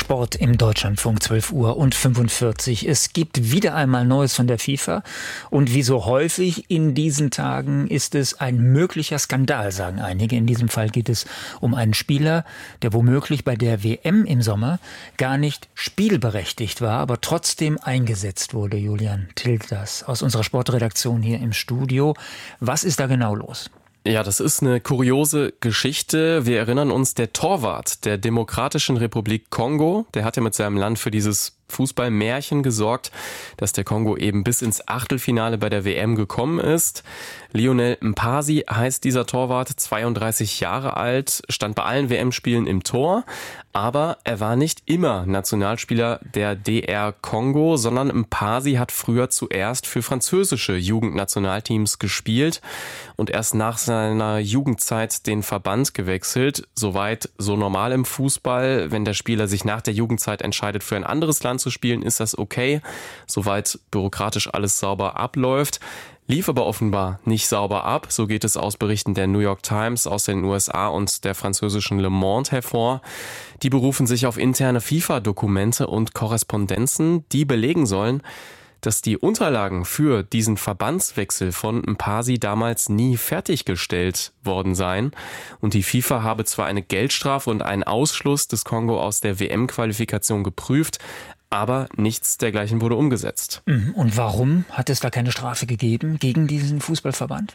Sport im Deutschlandfunk, 12:45 Uhr. Es gibt wieder einmal Neues von der FIFA. Und wie so häufig in diesen Tagen ist es ein möglicher Skandal, sagen einige. In diesem Fall geht es um einen Spieler, der womöglich bei der WM im Sommer gar nicht spielberechtigt war, aber trotzdem eingesetzt wurde. Julian Tildas aus unserer Sportredaktion hier im Studio. Was ist da genau los? Ja, das ist eine kuriose Geschichte. Wir erinnern uns, der Torwart der Demokratischen Republik Kongo, der hat ja mit seinem Land für dieses Fußballmärchen gesorgt, dass der Kongo eben bis ins Achtelfinale bei der WM gekommen ist. Lionel Mpasi heißt dieser Torwart, 32 Jahre alt, stand bei allen WM-Spielen im Tor, aber er war nicht immer Nationalspieler der DR Kongo, sondern Mpasi hat früher zuerst für französische Jugendnationalteams gespielt und erst nach seiner Jugendzeit den Verband gewechselt. Soweit so normal im Fußball. Wenn der Spieler sich nach der Jugendzeit entscheidet, für ein anderes Land zu spielen, ist das okay, soweit bürokratisch alles sauber abläuft. Lief aber offenbar nicht sauber ab. So geht es aus Berichten der New York Times aus den USA und der französischen Le Monde hervor. Die berufen sich auf interne FIFA-Dokumente und Korrespondenzen, die belegen sollen, dass die Unterlagen für diesen Verbandswechsel von Mpasi damals nie fertiggestellt worden seien. Und die FIFA habe zwar eine Geldstrafe und einen Ausschluss des Kongo aus der WM-Qualifikation geprüft, aber nichts dergleichen wurde umgesetzt. Und warum hat es da keine Strafe gegeben gegen diesen Fußballverband?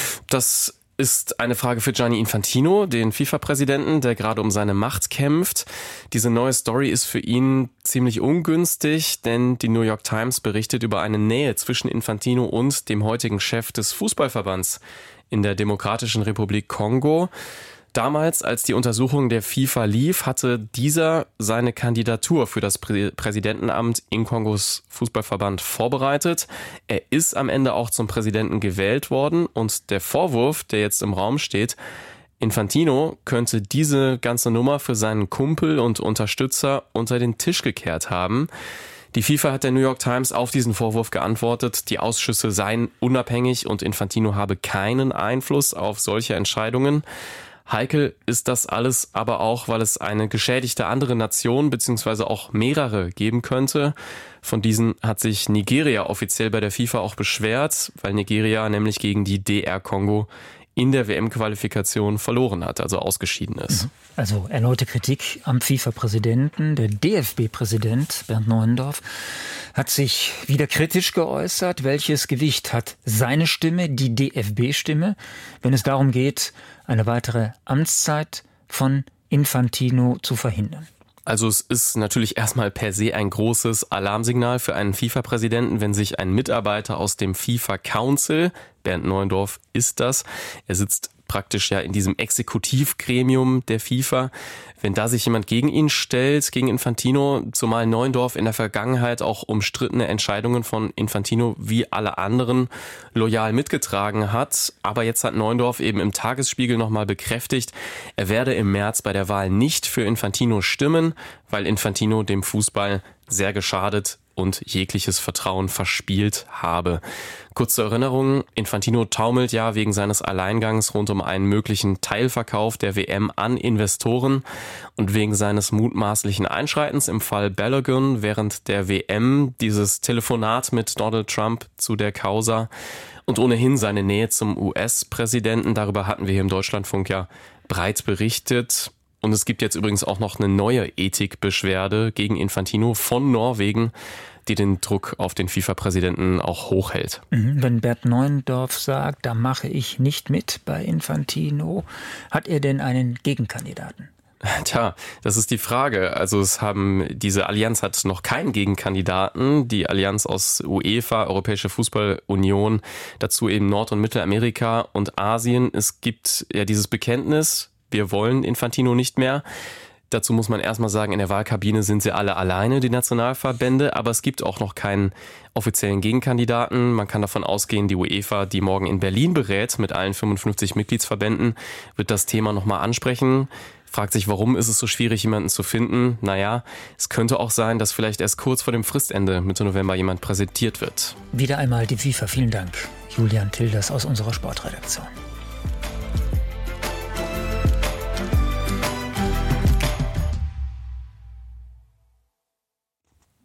Das ist eine Frage für Gianni Infantino, den FIFA-Präsidenten, der gerade um seine Macht kämpft. Diese neue Story ist für ihn ziemlich ungünstig, denn die New York Times berichtet über eine Nähe zwischen Infantino und dem heutigen Chef des Fußballverbands in der Demokratischen Republik Kongo. Damals, als die Untersuchung der FIFA lief, hatte dieser seine Kandidatur für das Präsidentenamt in Kongos Fußballverband vorbereitet. Er ist am Ende auch zum Präsidenten gewählt worden und der Vorwurf, der jetzt im Raum steht, Infantino könnte diese ganze Nummer für seinen Kumpel und Unterstützer unter den Tisch gekehrt haben. Die FIFA hat der New York Times auf diesen Vorwurf geantwortet, die Ausschüsse seien unabhängig und Infantino habe keinen Einfluss auf solche Entscheidungen. Heikel ist das alles aber auch, weil es eine geschädigte andere Nation bzw. auch mehrere geben könnte. Von diesen hat sich Nigeria offiziell bei der FIFA auch beschwert, weil Nigeria nämlich gegen die DR Kongo in der WM-Qualifikation verloren hat, also ausgeschieden ist. Also erneute Kritik am FIFA-Präsidenten. Der DFB-Präsident Bernd Neuendorf hat sich wieder kritisch geäußert. Welches Gewicht hat seine Stimme, die DFB-Stimme, wenn es darum geht, eine weitere Amtszeit von Infantino zu verhindern? Also es ist natürlich erstmal per se ein großes Alarmsignal für einen FIFA-Präsidenten, wenn sich ein Mitarbeiter aus dem FIFA Council, Bernd Neuendorf ist das, er sitzt praktisch ja in diesem Exekutivgremium der FIFA, wenn da sich jemand gegen ihn stellt, gegen Infantino, zumal Neuendorf in der Vergangenheit auch umstrittene Entscheidungen von Infantino wie alle anderen loyal mitgetragen hat. Aber jetzt hat Neuendorf eben im Tagesspiegel nochmal bekräftigt, er werde im März bei der Wahl nicht für Infantino stimmen, weil Infantino dem Fußball sehr geschadet und jegliches Vertrauen verspielt habe. Kurz zur Erinnerung, Infantino taumelt ja wegen seines Alleingangs rund um einen möglichen Teilverkauf der WM an Investoren und wegen seines mutmaßlichen Einschreitens im Fall Balogun während der WM, dieses Telefonat mit Donald Trump zu der Causa und ohnehin seine Nähe zum US-Präsidenten. Darüber hatten wir hier im Deutschlandfunk ja breit berichtet. Und es gibt jetzt übrigens auch noch eine neue Ethikbeschwerde gegen Infantino von Norwegen, die den Druck auf den FIFA-Präsidenten auch hochhält. Wenn Bernd Neuendorf sagt, da mache ich nicht mit bei Infantino, hat er denn einen Gegenkandidaten? Tja, das ist die Frage. Also diese Allianz hat noch keinen Gegenkandidaten. Die Allianz aus UEFA, Europäische Fußballunion, dazu eben Nord- und Mittelamerika und Asien. Es gibt ja dieses Bekenntnis, wir wollen Infantino nicht mehr. Dazu muss man erstmal sagen, in der Wahlkabine sind sie alle alleine, die Nationalverbände, aber es gibt auch noch keinen offiziellen Gegenkandidaten. Man kann davon ausgehen, die UEFA, die morgen in Berlin berät mit allen 55 Mitgliedsverbänden, wird das Thema nochmal ansprechen. Fragt sich, warum ist es so schwierig, jemanden zu finden? Naja, es könnte auch sein, dass vielleicht erst kurz vor dem Fristende Mitte November jemand präsentiert wird. Wieder einmal die FIFA. Vielen Dank, Julian Tildas aus unserer Sportredaktion.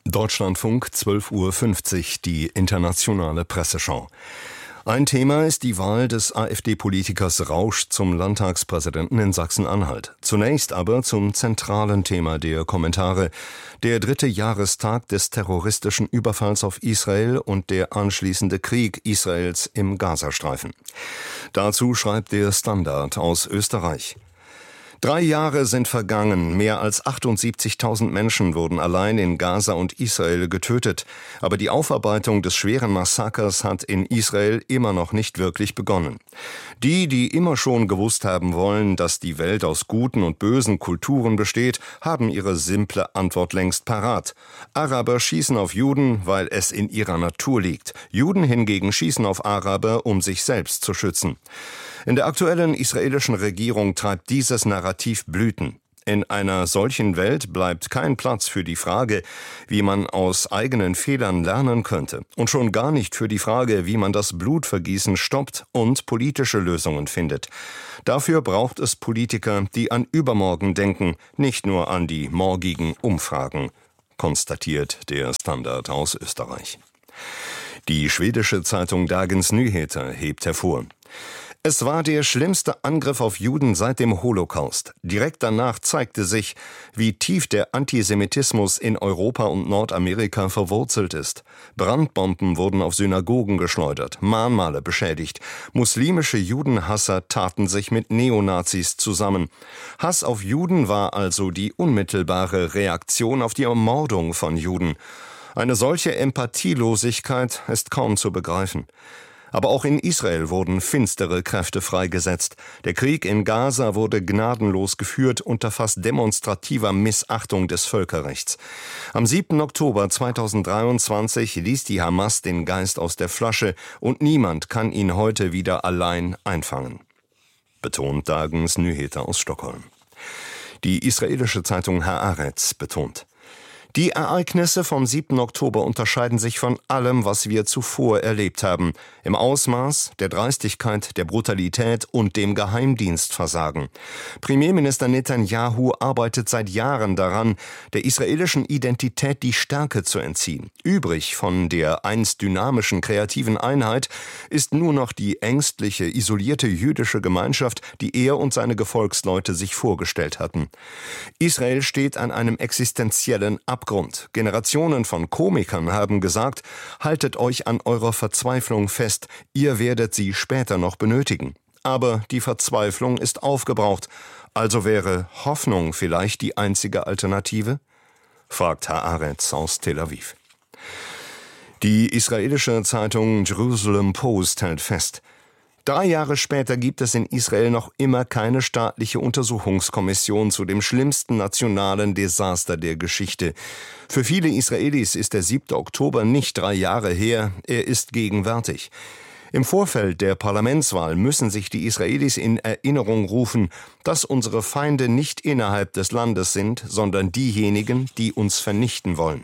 Deutschlandfunk 12:50 Uhr, die internationale Presseschau. Ein Thema ist die Wahl des AfD-Politikers Rausch zum Landtagspräsidenten in Sachsen-Anhalt. Zunächst aber zum zentralen Thema der Kommentare: der 3. Jahrestag des terroristischen Überfalls auf Israel und der anschließende Krieg Israels im Gazastreifen. Dazu schreibt der Standard aus Österreich: 3 Jahre sind vergangen, mehr als 78.000 Menschen wurden allein in Gaza und Israel getötet. Aber die Aufarbeitung des schweren Massakers hat in Israel immer noch nicht wirklich begonnen. Die immer schon gewusst haben wollen, dass die Welt aus guten und bösen Kulturen besteht, haben ihre simple Antwort längst parat. Araber schießen auf Juden, weil es in ihrer Natur liegt. Juden hingegen schießen auf Araber, um sich selbst zu schützen. In der aktuellen israelischen Regierung treibt dieses Narrativ Blüten. In einer solchen Welt bleibt kein Platz für die Frage, wie man aus eigenen Fehlern lernen könnte. Und schon gar nicht für die Frage, wie man das Blutvergießen stoppt und politische Lösungen findet. Dafür braucht es Politiker, die an übermorgen denken, nicht nur an die morgigen Umfragen, konstatiert der Standard aus Österreich. Die schwedische Zeitung Dagens Nyheter hebt hervor: Es war der schlimmste Angriff auf Juden seit dem Holocaust. Direkt danach zeigte sich, wie tief der Antisemitismus in Europa und Nordamerika verwurzelt ist. Brandbomben wurden auf Synagogen geschleudert, Mahnmale beschädigt. Muslimische Judenhasser taten sich mit Neonazis zusammen. Hass auf Juden war also die unmittelbare Reaktion auf die Ermordung von Juden. Eine solche Empathielosigkeit ist kaum zu begreifen. Aber auch in Israel wurden finstere Kräfte freigesetzt. Der Krieg in Gaza wurde gnadenlos geführt unter fast demonstrativer Missachtung des Völkerrechts. Am 7. Oktober 2023 ließ die Hamas den Geist aus der Flasche und niemand kann ihn heute wieder allein einfangen, betont Dagens Nyheter aus Stockholm. Die israelische Zeitung Haaretz betont: Die Ereignisse vom 7. Oktober unterscheiden sich von allem, was wir zuvor erlebt haben, im Ausmaß, der Dreistigkeit, der Brutalität und dem Geheimdienstversagen. Premierminister Netanyahu arbeitet seit Jahren daran, der israelischen Identität die Stärke zu entziehen. Übrig von der einst dynamischen, kreativen Einheit ist nur noch die ängstliche, isolierte jüdische Gemeinschaft, die er und seine Gefolgsleute sich vorgestellt hatten. Israel steht an einem existenziellen Abgrund. Generationen von Komikern haben gesagt: Haltet euch an eurer Verzweiflung fest, ihr werdet sie später noch benötigen. Aber die Verzweiflung ist aufgebraucht. Also wäre Hoffnung vielleicht die einzige Alternative? Fragt Haaretz aus Tel Aviv. Die israelische Zeitung Jerusalem Post hält fest: 3 Jahre später gibt es in Israel noch immer keine staatliche Untersuchungskommission zu dem schlimmsten nationalen Desaster der Geschichte. Für viele Israelis ist der 7. Oktober nicht 3 Jahre her, er ist gegenwärtig. Im Vorfeld der Parlamentswahl müssen sich die Israelis in Erinnerung rufen, dass unsere Feinde nicht innerhalb des Landes sind, sondern diejenigen, die uns vernichten wollen.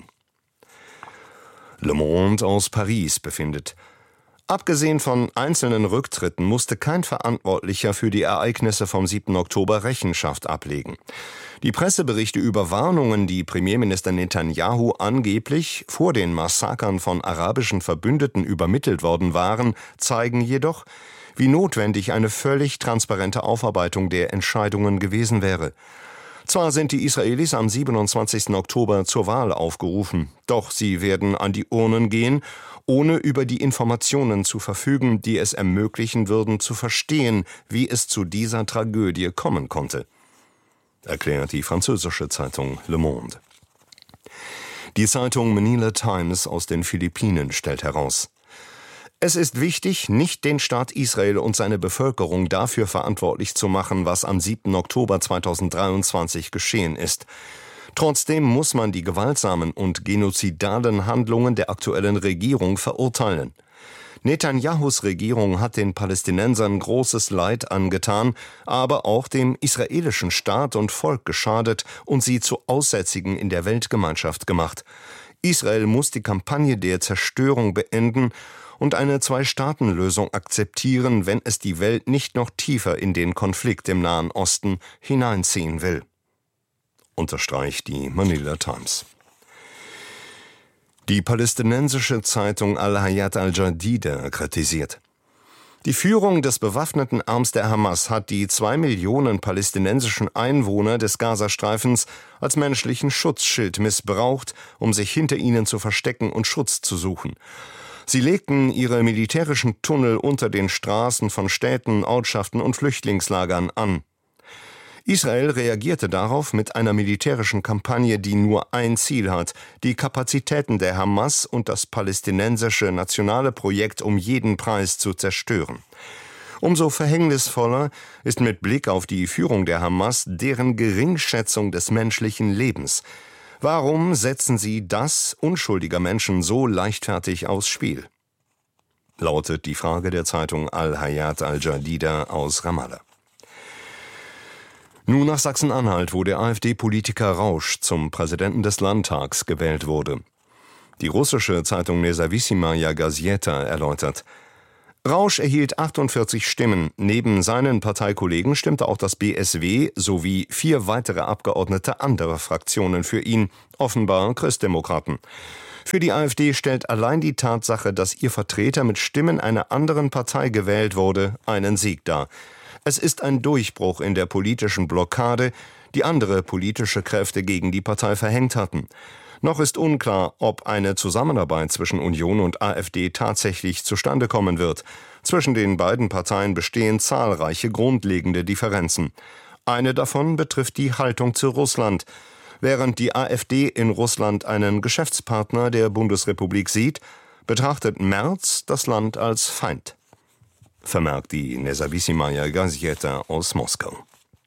Le Monde aus Paris befindet: Abgesehen von einzelnen Rücktritten musste kein Verantwortlicher für die Ereignisse vom 7. Oktober Rechenschaft ablegen. Die Presseberichte über Warnungen, die Premierminister Netanyahu angeblich vor den Massakern von arabischen Verbündeten übermittelt worden waren, zeigen jedoch, wie notwendig eine völlig transparente Aufarbeitung der Entscheidungen gewesen wäre. Zwar sind die Israelis am 27. Oktober zur Wahl aufgerufen, doch sie werden an die Urnen gehen, ohne über die Informationen zu verfügen, die es ermöglichen würden, zu verstehen, wie es zu dieser Tragödie kommen konnte, erklärt die französische Zeitung Le Monde. Die Zeitung Manila Times aus den Philippinen stellt heraus: Es ist wichtig, nicht den Staat Israel und seine Bevölkerung dafür verantwortlich zu machen, was am 7. Oktober 2023 geschehen ist. Trotzdem muss man die gewaltsamen und genozidalen Handlungen der aktuellen Regierung verurteilen. Netanyahus Regierung hat den Palästinensern großes Leid angetan, aber auch dem israelischen Staat und Volk geschadet und sie zu Aussätzigen in der Weltgemeinschaft gemacht. Israel muss die Kampagne der Zerstörung beenden und eine Zwei-Staaten-Lösung akzeptieren, wenn es die Welt nicht noch tiefer in den Konflikt im Nahen Osten hineinziehen will, unterstreicht die Manila Times. Die palästinensische Zeitung Al-Hayat al-Jadida kritisiert: Die Führung des bewaffneten Arms der Hamas hat die 2 Millionen palästinensischen Einwohner des Gazastreifens als menschlichen Schutzschild missbraucht, um sich hinter ihnen zu verstecken und Schutz zu suchen. Sie legten ihre militärischen Tunnel unter den Straßen von Städten, Ortschaften und Flüchtlingslagern an. Israel reagierte darauf mit einer militärischen Kampagne, die nur ein Ziel hat: die Kapazitäten der Hamas und das palästinensische nationale Projekt um jeden Preis zu zerstören. Umso verhängnisvoller ist mit Blick auf die Führung der Hamas deren Geringschätzung des menschlichen Lebens. Warum setzen sie das unschuldiger Menschen so leichtfertig aufs Spiel? Lautet die Frage der Zeitung Al-Hayat al-Jadida aus Ramallah. Nun nach Sachsen-Anhalt, wo der AfD-Politiker Rausch zum Präsidenten des Landtags gewählt wurde. Die russische Zeitung Nezawissimaya Gazeta erläutert: Rausch erhielt 48 Stimmen. Neben seinen Parteikollegen stimmte auch das BSW sowie 4 weitere Abgeordnete anderer Fraktionen für ihn, offenbar Christdemokraten. Für die AfD stellt allein die Tatsache, dass ihr Vertreter mit Stimmen einer anderen Partei gewählt wurde, einen Sieg dar. Es ist ein Durchbruch in der politischen Blockade, die andere politische Kräfte gegen die Partei verhängt hatten. Noch ist unklar, ob eine Zusammenarbeit zwischen Union und AfD tatsächlich zustande kommen wird. Zwischen den beiden Parteien bestehen zahlreiche grundlegende Differenzen. Eine davon betrifft die Haltung zu Russland. Während die AfD in Russland einen Geschäftspartner der Bundesrepublik sieht, betrachtet Merz das Land als Feind. Vermerkt die Nezawissimaya Gazeta aus Moskau.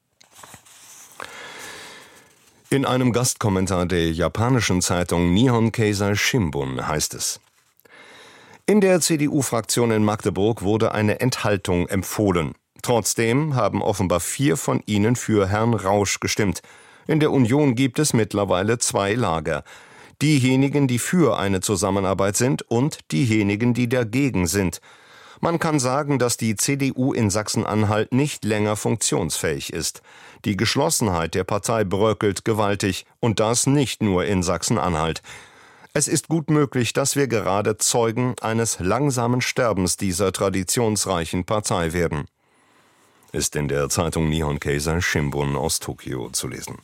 In einem Gastkommentar der japanischen Zeitung Nihon Keizai Shimbun heißt es: In der CDU-Fraktion in Magdeburg wurde eine Enthaltung empfohlen. Trotzdem haben offenbar 4 von ihnen für Herrn Rausch gestimmt. In der Union gibt es mittlerweile 2 Lager: diejenigen, die für eine Zusammenarbeit sind, und diejenigen, die dagegen sind. Man kann sagen, dass die CDU in Sachsen-Anhalt nicht länger funktionsfähig ist. Die Geschlossenheit der Partei bröckelt gewaltig, und das nicht nur in Sachsen-Anhalt. Es ist gut möglich, dass wir gerade Zeugen eines langsamen Sterbens dieser traditionsreichen Partei werden. Ist in der Zeitung Nihon Keizai Shimbun aus Tokio zu lesen.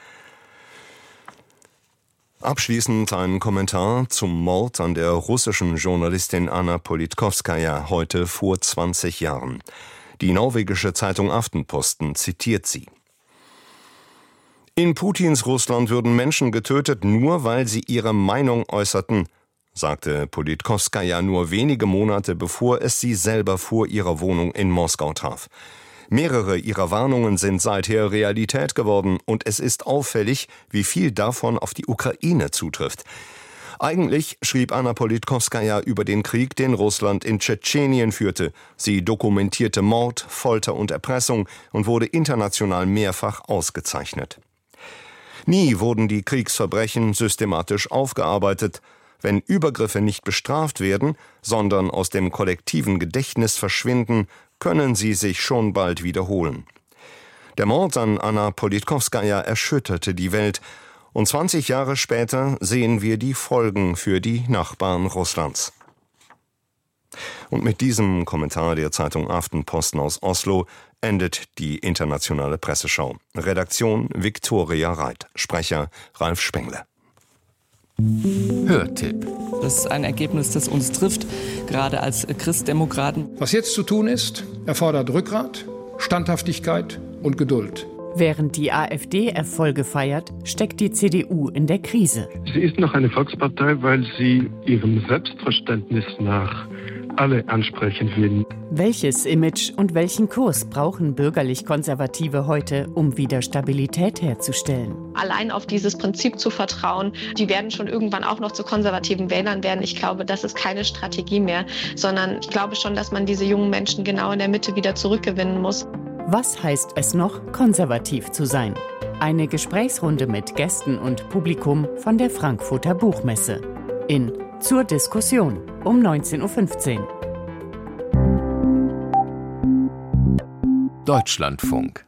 Abschließend ein Kommentar zum Mord an der russischen Journalistin Anna Politkovskaja heute vor 20 Jahren. Die norwegische Zeitung Aftenposten zitiert sie: In Putins Russland würden Menschen getötet, nur weil sie ihre Meinung äußerten, sagte Politkovskaja nur wenige Monate bevor es sie selber vor ihrer Wohnung in Moskau traf. Mehrere ihrer Warnungen sind seither Realität geworden, und es ist auffällig, wie viel davon auf die Ukraine zutrifft. Eigentlich schrieb Anna Politkovskaja über den Krieg, den Russland in Tschetschenien führte. Sie dokumentierte Mord, Folter und Erpressung und wurde international mehrfach ausgezeichnet. Nie wurden die Kriegsverbrechen systematisch aufgearbeitet. Wenn Übergriffe nicht bestraft werden, sondern aus dem kollektiven Gedächtnis verschwinden, können sie sich schon bald wiederholen. Der Mord an Anna Politkovskaja erschütterte die Welt, und 20 Jahre später sehen wir die Folgen für die Nachbarn Russlands. Und mit diesem Kommentar der Zeitung Aftenposten aus Oslo endet die internationale Presseschau. Redaktion Viktoria Reit, Sprecher Ralf Spengler. Hörtipp. Das ist ein Ergebnis, das uns trifft, gerade als Christdemokraten. Was jetzt zu tun ist, erfordert Rückgrat, Standhaftigkeit und Geduld. Während die AfD Erfolge feiert, steckt die CDU in der Krise. Sie ist noch eine Volkspartei, weil sie ihrem Selbstverständnis nach alle ansprechen will. Welches Image und welchen Kurs brauchen bürgerlich-Konservative heute, um wieder Stabilität herzustellen? Allein auf dieses Prinzip zu vertrauen, die werden schon irgendwann auch noch zu konservativen Wählern werden. Ich glaube, das ist keine Strategie mehr, sondern ich glaube schon, dass man diese jungen Menschen genau in der Mitte wieder zurückgewinnen muss. Was heißt es noch, konservativ zu sein? Eine Gesprächsrunde mit Gästen und Publikum von der Frankfurter Buchmesse. In Zur Diskussion um 19:15 Uhr. Deutschlandfunk.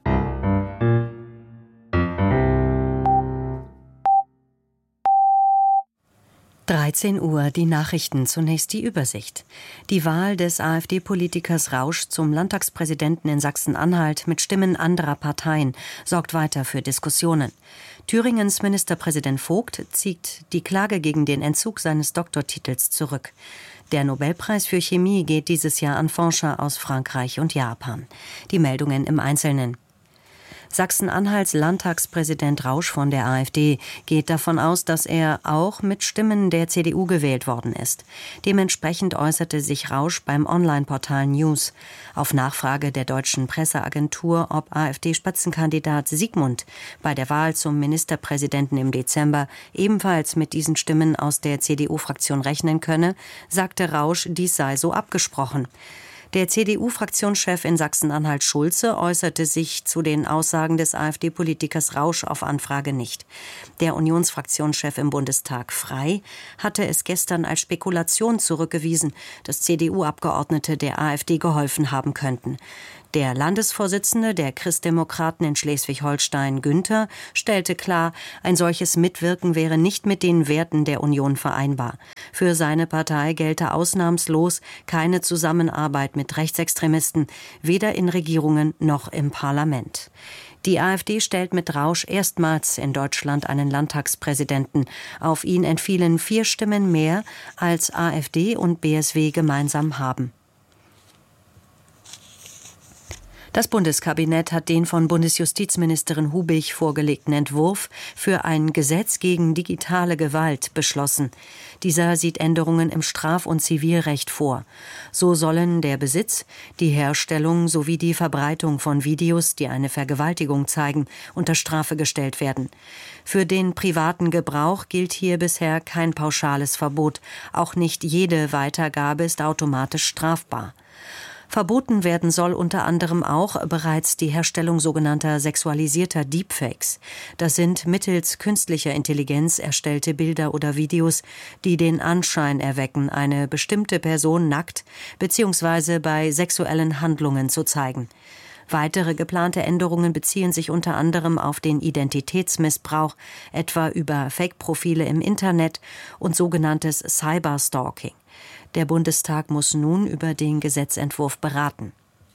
13 Uhr, die Nachrichten, zunächst die Übersicht. Die Wahl des AfD-Politikers Rausch zum Landtagspräsidenten in Sachsen-Anhalt mit Stimmen anderer Parteien sorgt weiter für Diskussionen. Thüringens Ministerpräsident Vogt zieht die Klage gegen den Entzug seines Doktortitels zurück. Der Nobelpreis für Chemie geht dieses Jahr an Forscher aus Frankreich und Japan. Die Meldungen im Einzelnen. Sachsen-Anhalts Landtagspräsident Rausch von der AfD geht davon aus, dass er auch mit Stimmen der CDU gewählt worden ist. Dementsprechend äußerte sich Rausch beim Online-Portal News. Auf Nachfrage der deutschen Presseagentur, ob AfD-Spitzenkandidat Siegmund bei der Wahl zum Ministerpräsidenten im Dezember ebenfalls mit diesen Stimmen aus der CDU-Fraktion rechnen könne, sagte Rausch, dies sei so abgesprochen. Der CDU-Fraktionschef in Sachsen-Anhalt Schulze äußerte sich zu den Aussagen des AfD-Politikers Rausch auf Anfrage nicht. Der Unionsfraktionschef im Bundestag Frey hatte es gestern als Spekulation zurückgewiesen, dass CDU-Abgeordnete der AfD geholfen haben könnten. Der Landesvorsitzende der Christdemokraten in Schleswig-Holstein, Günther, stellte klar, ein solches Mitwirken wäre nicht mit den Werten der Union vereinbar. Für seine Partei gelte ausnahmslos keine Zusammenarbeit mit Rechtsextremisten, weder in Regierungen noch im Parlament. Die AfD stellt mit Rausch erstmals in Deutschland einen Landtagspräsidenten. Auf ihn entfielen 4 Stimmen mehr, als AfD und BSW gemeinsam haben. Das Bundeskabinett hat den von Bundesjustizministerin Hubig vorgelegten Entwurf für ein Gesetz gegen digitale Gewalt beschlossen. Dieser sieht Änderungen im Straf- und Zivilrecht vor. So sollen der Besitz, die Herstellung sowie die Verbreitung von Videos, die eine Vergewaltigung zeigen, unter Strafe gestellt werden. Für den privaten Gebrauch gilt hier bisher kein pauschales Verbot. Auch nicht jede Weitergabe ist automatisch strafbar. Verboten werden soll unter anderem auch bereits die Herstellung sogenannter sexualisierter Deepfakes. Das sind mittels künstlicher Intelligenz erstellte Bilder oder Videos, die den Anschein erwecken, eine bestimmte Person nackt bzw. bei sexuellen Handlungen zu zeigen. Weitere geplante Änderungen beziehen sich unter anderem auf den Identitätsmissbrauch, etwa über Fake-Profile im Internet und sogenanntes Cyberstalking. Der Bundestag muss nun über den Gesetzentwurf beraten.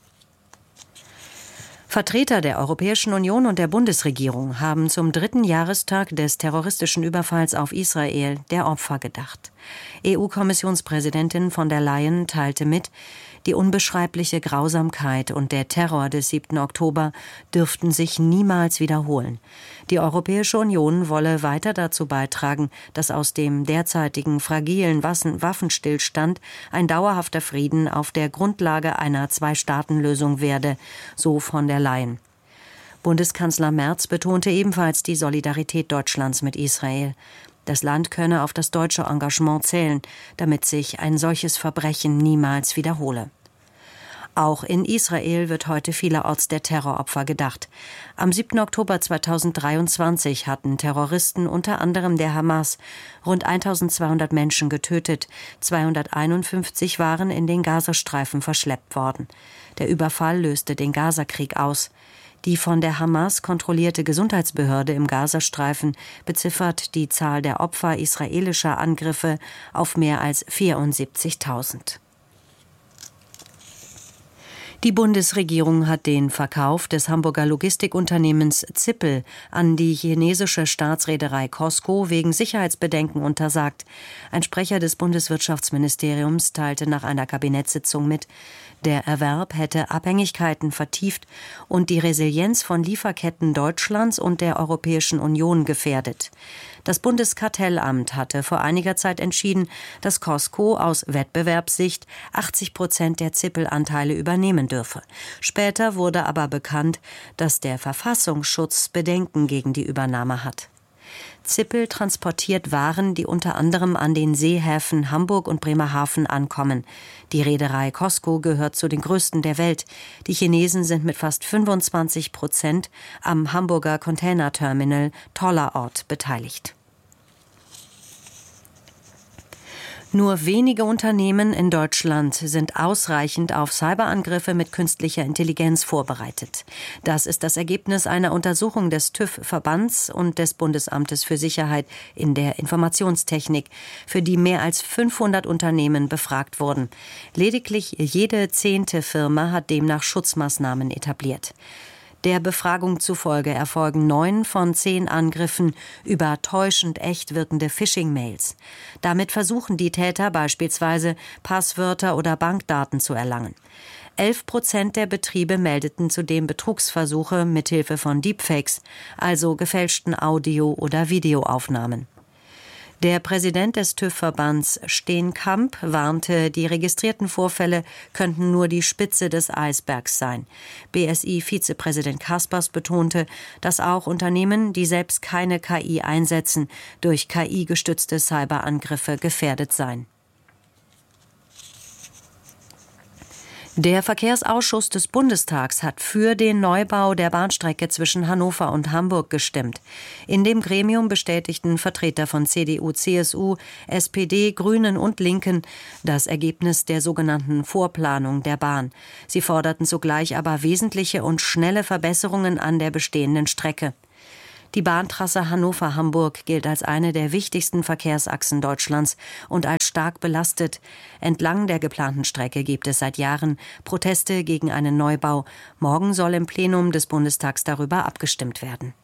Vertreter der Europäischen Union und der Bundesregierung haben zum 3. Jahrestag des terroristischen Überfalls auf Israel der Opfer gedacht. EU-Kommissionspräsidentin von der Leyen teilte mit, die unbeschreibliche Grausamkeit und der Terror des 7. Oktober dürften sich niemals wiederholen. Die Europäische Union wolle weiter dazu beitragen, dass aus dem derzeitigen fragilen Waffenstillstand ein dauerhafter Frieden auf der Grundlage einer Zwei-Staaten-Lösung werde, so von der Leyen. Bundeskanzler Merz betonte ebenfalls die Solidarität Deutschlands mit Israel. Das Land könne auf das deutsche Engagement zählen, damit sich ein solches Verbrechen niemals wiederhole. Auch in Israel wird heute vielerorts der Terroropfer gedacht. Am 7. Oktober 2023 hatten Terroristen, unter anderem der Hamas, rund 1200 Menschen getötet. 251 waren in den Gazastreifen verschleppt worden. Der Überfall löste den Gazakrieg aus. Die von der Hamas kontrollierte Gesundheitsbehörde im Gazastreifen beziffert die Zahl der Opfer israelischer Angriffe auf mehr als 74.000. Die Bundesregierung hat den Verkauf des Hamburger Logistikunternehmens Zippel an die chinesische Staatsreederei COSCO wegen Sicherheitsbedenken untersagt. Ein Sprecher des Bundeswirtschaftsministeriums teilte nach einer Kabinettssitzung mit, der Erwerb hätte Abhängigkeiten vertieft und die Resilienz von Lieferketten Deutschlands und der Europäischen Union gefährdet. Das Bundeskartellamt hatte vor einiger Zeit entschieden, dass COSCO aus Wettbewerbssicht 80% der Zippel-Anteile übernehmen dürfe. Später wurde aber bekannt, dass der Verfassungsschutz Bedenken gegen die Übernahme hat. Zippel transportiert Waren, die unter anderem an den Seehäfen Hamburg und Bremerhaven ankommen. Die Reederei COSCO gehört zu den größten der Welt. Die Chinesen sind mit fast 25% am Hamburger Containerterminal Tollerort beteiligt. Nur wenige Unternehmen in Deutschland sind ausreichend auf Cyberangriffe mit künstlicher Intelligenz vorbereitet. Das ist das Ergebnis einer Untersuchung des TÜV-Verbands und des Bundesamtes für Sicherheit in der Informationstechnik, für die mehr als 500 Unternehmen befragt wurden. Lediglich jede 10. Firma hat demnach Schutzmaßnahmen etabliert. Der Befragung zufolge erfolgen 9 von 10 Angriffen über täuschend echt wirkende Phishing-Mails. Damit versuchen die Täter beispielsweise, Passwörter oder Bankdaten zu erlangen. 11% der Betriebe meldeten zudem Betrugsversuche mithilfe von Deepfakes, also gefälschten Audio- oder Videoaufnahmen. Der Präsident des TÜV-Verbands Steenkamp warnte, die registrierten Vorfälle könnten nur die Spitze des Eisbergs sein. BSI-Vizepräsident Kaspers betonte, dass auch Unternehmen, die selbst keine KI einsetzen, durch KI-gestützte Cyberangriffe gefährdet seien. Der Verkehrsausschuss des Bundestags hat für den Neubau der Bahnstrecke zwischen Hannover und Hamburg gestimmt. In dem Gremium bestätigten Vertreter von CDU, CSU, SPD, Grünen und Linken das Ergebnis der sogenannten Vorplanung der Bahn. Sie forderten zugleich aber wesentliche und schnelle Verbesserungen an der bestehenden Strecke. Die Bahntrasse Hannover-Hamburg gilt als eine der wichtigsten Verkehrsachsen Deutschlands und als stark belastet. Entlang der geplanten Strecke gibt es seit Jahren Proteste gegen einen Neubau. Morgen soll im Plenum des Bundestags darüber abgestimmt werden.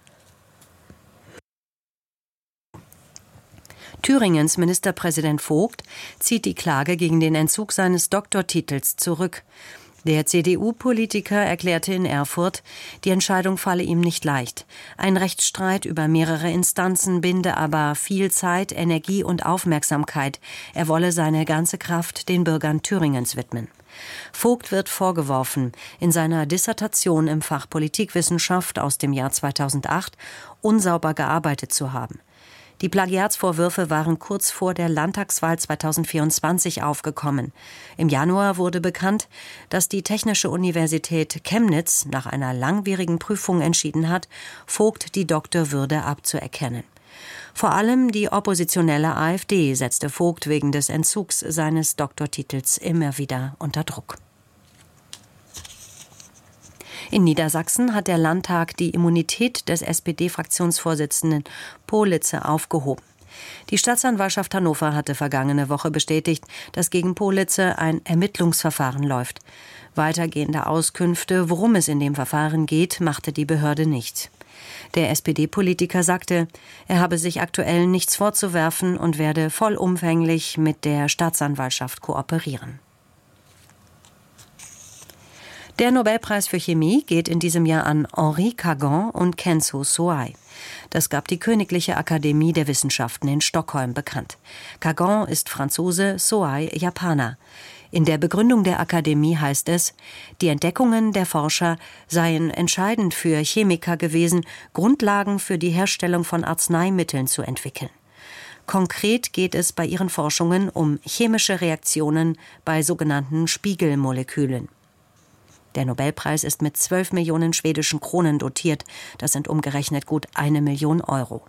Thüringens Ministerpräsident Vogt zieht die Klage gegen den Entzug seines Doktortitels zurück. Der CDU-Politiker erklärte in Erfurt, die Entscheidung falle ihm nicht leicht. Ein Rechtsstreit über mehrere Instanzen binde aber viel Zeit, Energie und Aufmerksamkeit. Er wolle seine ganze Kraft den Bürgern Thüringens widmen. Vogt wird vorgeworfen, in seiner Dissertation im Fach Politikwissenschaft aus dem Jahr 2008 unsauber gearbeitet zu haben. Die Plagiatsvorwürfe waren kurz vor der Landtagswahl 2024 aufgekommen. Im Januar wurde bekannt, dass die Technische Universität Chemnitz nach einer langwierigen Prüfung entschieden hat, Vogt die Doktorwürde abzuerkennen. Vor allem die oppositionelle AfD setzte Vogt wegen des Entzugs seines Doktortitels immer wieder unter Druck. In Niedersachsen hat der Landtag die Immunität des SPD-Fraktionsvorsitzenden Politzer aufgehoben. Die Staatsanwaltschaft Hannover hatte vergangene Woche bestätigt, dass gegen Politzer ein Ermittlungsverfahren läuft. Weitergehende Auskünfte, worum es in dem Verfahren geht, machte die Behörde nicht. Der SPD-Politiker sagte, er habe sich aktuell nichts vorzuwerfen und werde vollumfänglich mit der Staatsanwaltschaft kooperieren. Der Nobelpreis für Chemie geht in diesem Jahr an Henri Cagon und Kenzo Soai. Das gab die Königliche Akademie der Wissenschaften in Stockholm bekannt. Cagon ist Franzose, Soai Japaner. In der Begründung der Akademie heißt es, die Entdeckungen der Forscher seien entscheidend für Chemiker gewesen, Grundlagen für die Herstellung von Arzneimitteln zu entwickeln. Konkret geht es bei ihren Forschungen um chemische Reaktionen bei sogenannten Spiegelmolekülen. Der Nobelpreis ist mit 12 Millionen schwedischen Kronen dotiert. Das sind umgerechnet gut 1 Million Euro.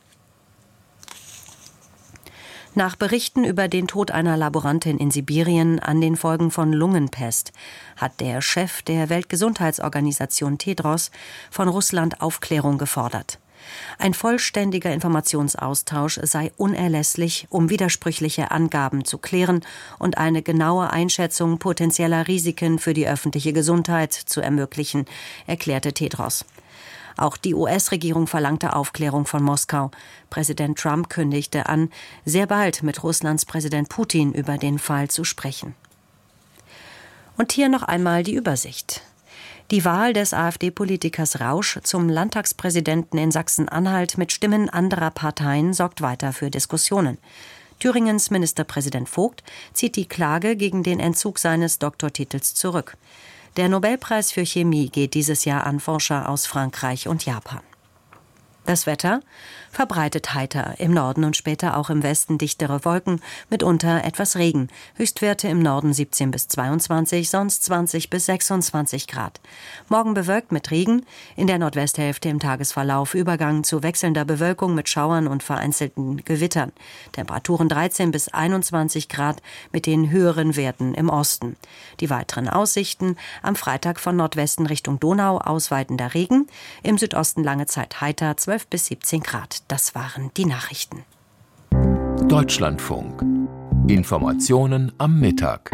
Nach Berichten über den Tod einer Laborantin in Sibirien an den Folgen von Lungenpest hat der Chef der Weltgesundheitsorganisation Tedros von Russland Aufklärung gefordert. Ein vollständiger Informationsaustausch sei unerlässlich, um widersprüchliche Angaben zu klären und eine genaue Einschätzung potenzieller Risiken für die öffentliche Gesundheit zu ermöglichen, erklärte Tedros. Auch die US-Regierung verlangte Aufklärung von Moskau. Präsident Trump kündigte an, sehr bald mit Russlands Präsident Putin über den Fall zu sprechen. Und hier noch einmal die Übersicht. Die Wahl des AfD-Politikers Rausch zum Landtagspräsidenten in Sachsen-Anhalt mit Stimmen anderer Parteien sorgt weiter für Diskussionen. Thüringens Ministerpräsident Vogt zieht die Klage gegen den Entzug seines Doktortitels zurück. Der Nobelpreis für Chemie geht dieses Jahr an Forscher aus Frankreich und Japan. Das Wetter verbreitet heiter, im Norden und später auch im Westen dichtere Wolken, mitunter etwas Regen. Höchstwerte im Norden 17 bis 22, sonst 20 bis 26 Grad. Morgen bewölkt mit Regen, in der Nordwesthälfte im Tagesverlauf Übergang zu wechselnder Bewölkung mit Schauern und vereinzelten Gewittern. Temperaturen 13 bis 21 Grad mit den höheren Werten im Osten. Die weiteren Aussichten: am Freitag von Nordwesten Richtung Donau ausweitender Regen, im Südosten lange Zeit heiter 12 bis 17 Grad. Das waren die Nachrichten. Deutschlandfunk. Informationen am Mittag.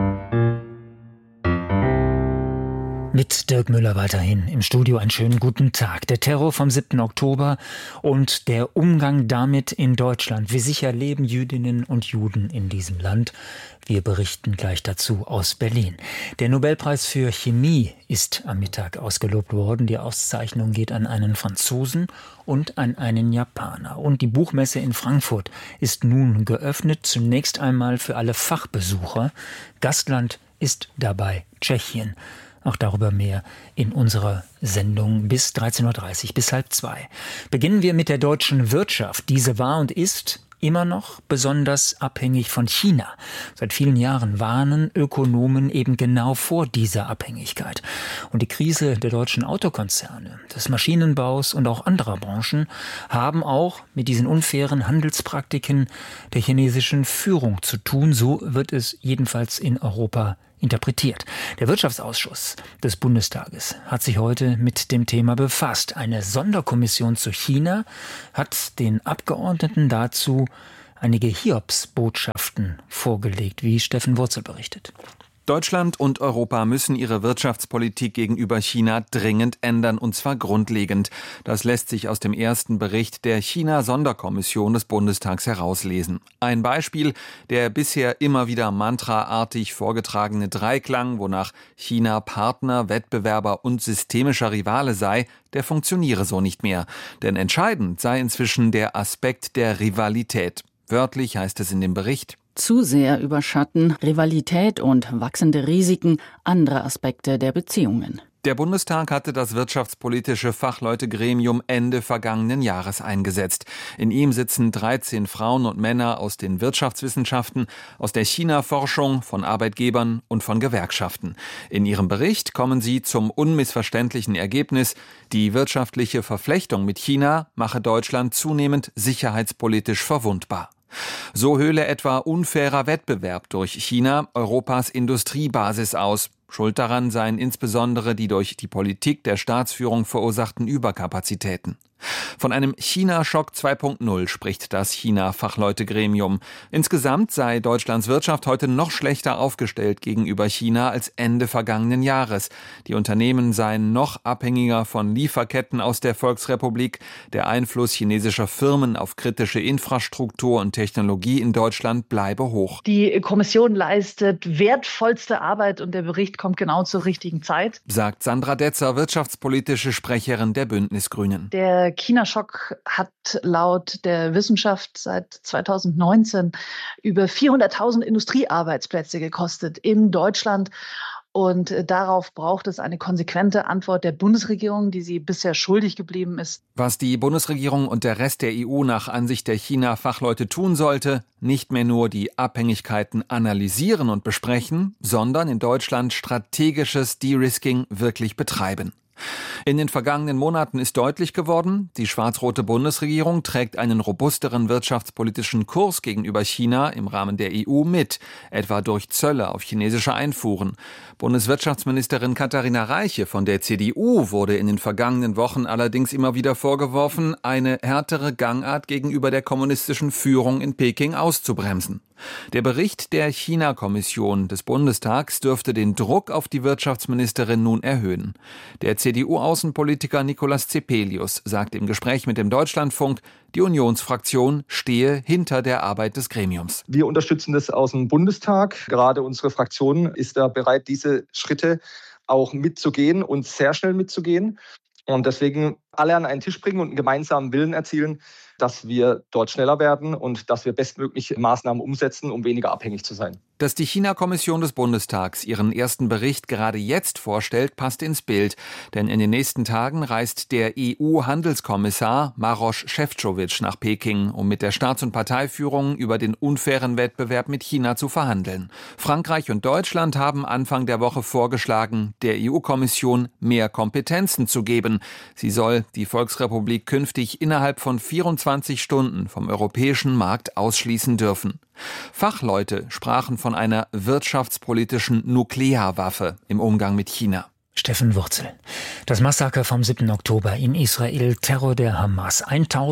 Mit Dirk Müller weiterhin im Studio. Einen schönen guten Tag. Der Terror vom 7. Oktober und der Umgang damit in Deutschland. Wie sicher leben Jüdinnen und Juden in diesem Land? Wir berichten gleich dazu aus Berlin. Der Nobelpreis für Chemie ist am Mittag ausgelobt worden. Die Auszeichnung geht an einen Franzosen und an einen Japaner. Und die Buchmesse in Frankfurt ist nun geöffnet. Zunächst einmal für alle Fachbesucher. Gastland ist dabei Tschechien. Auch darüber mehr in unserer Sendung bis 13.30 Uhr, bis 13:30. Beginnen wir mit der deutschen Wirtschaft. Diese war und ist immer noch besonders abhängig von China. Seit vielen Jahren warnen Ökonomen eben genau vor dieser Abhängigkeit. Und die Krise der deutschen Autokonzerne, des Maschinenbaus und auch anderer Branchen haben auch mit diesen unfairen Handelspraktiken der chinesischen Führung zu tun. So wird es jedenfalls in Europa interpretiert. Der Wirtschaftsausschuss des Bundestages hat sich heute mit dem Thema befasst. Eine Sonderkommission zu China hat den Abgeordneten dazu einige Hiobsbotschaften vorgelegt, wie Steffen Wurzel berichtet. Deutschland und Europa müssen ihre Wirtschaftspolitik gegenüber China dringend ändern, und zwar grundlegend. Das lässt sich aus dem ersten Bericht der China-Sonderkommission des Bundestags herauslesen. Ein Beispiel: der bisher immer wieder mantraartig vorgetragene Dreiklang, wonach China Partner, Wettbewerber und systemischer Rivale sei, der funktioniere so nicht mehr. Denn entscheidend sei inzwischen der Aspekt der Rivalität. Wörtlich heißt es in dem Bericht: Zu sehr überschatten Rivalität und wachsende Risiken andere Aspekte der Beziehungen. Der Bundestag hatte das wirtschaftspolitische Fachleutegremium Ende vergangenen Jahres eingesetzt. In ihm sitzen 13 Frauen und Männer aus den Wirtschaftswissenschaften, aus der China-Forschung, von Arbeitgebern und von Gewerkschaften. In ihrem Bericht kommen sie zum unmissverständlichen Ergebnis: die wirtschaftliche Verflechtung mit China mache Deutschland zunehmend sicherheitspolitisch verwundbar. So höhle etwa unfairer Wettbewerb durch China Europas Industriebasis aus. Schuld daran seien insbesondere die durch die Politik der Staatsführung verursachten Überkapazitäten. Von einem China-Schock 2.0 spricht das China-Fachleutegremium. Insgesamt sei Deutschlands Wirtschaft heute noch schlechter aufgestellt gegenüber China als Ende vergangenen Jahres. Die Unternehmen seien noch abhängiger von Lieferketten aus der Volksrepublik. Der Einfluss chinesischer Firmen auf kritische Infrastruktur und Technologie in Deutschland bleibe hoch. Die Kommission leistet wertvollste Arbeit und der Bericht kommt genau zur richtigen Zeit, sagt Sandra Detzer, wirtschaftspolitische Sprecherin der Bündnisgrünen. Der China-Schock hat laut der Wissenschaft seit 2019 über 400.000 Industriearbeitsplätze gekostet in Deutschland. Und darauf braucht es eine konsequente Antwort der Bundesregierung, die sie bisher schuldig geblieben ist. Was die Bundesregierung und der Rest der EU nach Ansicht der China-Fachleute tun sollte: nicht mehr nur die Abhängigkeiten analysieren und besprechen, sondern in Deutschland strategisches De-Risking wirklich betreiben. In den vergangenen Monaten ist deutlich geworden, die schwarz-rote Bundesregierung trägt einen robusteren wirtschaftspolitischen Kurs gegenüber China im Rahmen der EU mit, etwa durch Zölle auf chinesische Einfuhren. Bundeswirtschaftsministerin Katharina Reiche von der CDU wurde in den vergangenen Wochen allerdings immer wieder vorgeworfen, eine härtere Gangart gegenüber der kommunistischen Führung in Peking auszubremsen. Der Bericht der China-Kommission des Bundestags dürfte den Druck auf die Wirtschaftsministerin nun erhöhen. Der CDU-Außenpolitiker Nicolas Zepelius sagt im Gespräch mit dem Deutschlandfunk, die Unionsfraktion stehe hinter der Arbeit des Gremiums. Wir unterstützen das aus dem Bundestag. Gerade unsere Fraktion ist da bereit, diese Schritte auch mitzugehen und sehr schnell mitzugehen. Und deswegen alle an einen Tisch bringen und einen gemeinsamen Willen erzielen, dass wir dort schneller werden und dass wir bestmöglich Maßnahmen umsetzen, um weniger abhängig zu sein. Dass die China-Kommission des Bundestags ihren ersten Bericht gerade jetzt vorstellt, passt ins Bild. Denn in den nächsten Tagen reist der EU-Handelskommissar Maroš Šefčovič nach Peking, um mit der Staats- und Parteiführung über den unfairen Wettbewerb mit China zu verhandeln. Frankreich und Deutschland haben Anfang der Woche vorgeschlagen, der EU-Kommission mehr Kompetenzen zu geben. Sie soll die Volksrepublik künftig innerhalb von 24 Stunden vom europäischen Markt ausschließen dürfen. Fachleute sprachen von einer wirtschaftspolitischen Nuklearwaffe im Umgang mit China. Steffen Wurzel. Das Massaker vom 7. Oktober in Israel, Terror der Hamas.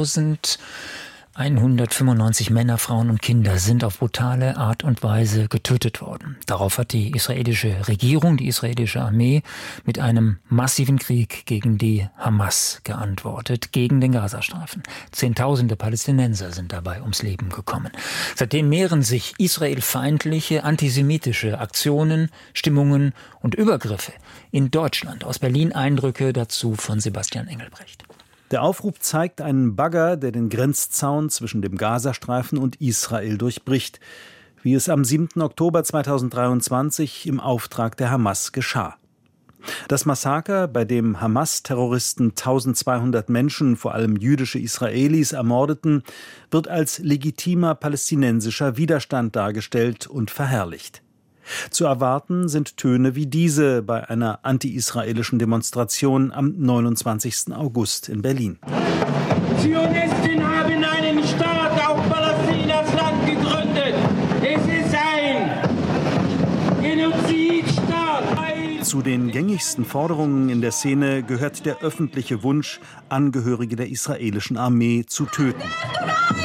1195 Männer, Frauen und Kinder sind auf brutale Art und Weise getötet worden. Darauf hat die israelische Regierung, die israelische Armee mit einem massiven Krieg gegen die Hamas geantwortet, gegen den Gazastreifen. Zehntausende Palästinenser sind dabei ums Leben gekommen. Seitdem mehren sich israelfeindliche, antisemitische Aktionen, Stimmungen und Übergriffe in Deutschland. Aus Berlin Eindrücke dazu von Sebastian Engelbrecht. Der Aufruf zeigt einen Bagger, der den Grenzzaun zwischen dem Gazastreifen und Israel durchbricht, wie es am 7. Oktober 2023 im Auftrag der Hamas geschah. Das Massaker, bei dem Hamas-Terroristen 1200 Menschen, vor allem jüdische Israelis, ermordeten, wird als legitimer palästinensischer Widerstand dargestellt und verherrlicht. Zu erwarten sind Töne wie diese bei einer anti-israelischen Demonstration am 29. August in Berlin. Zionisten haben einen Staat auf Palästinas Land gegründet. Es ist ein Genozidstaat. Zu den gängigsten Forderungen in der Szene gehört der öffentliche Wunsch, Angehörige der israelischen Armee zu töten.